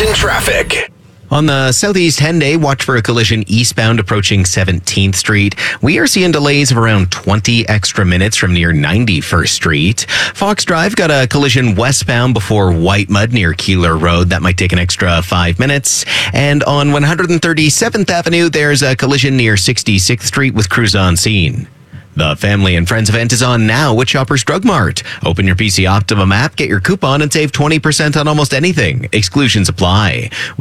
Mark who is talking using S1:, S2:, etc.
S1: Edmonton traffic.
S2: On the Southeast Henday, watch for a collision eastbound approaching 17th Street. We are seeing delays of around 20 extra minutes from near 91st Street. Fox Drive got a collision westbound before Whitemud near Keeler Road. That might take an extra 5 minutes. And on 137th Avenue, there's a collision near 66th Street with crews on scene. The Family and Friends event is on now with Shoppers Drug Mart. Open your PC Optimum app, get your coupon, and save 20% on almost anything. Exclusions apply.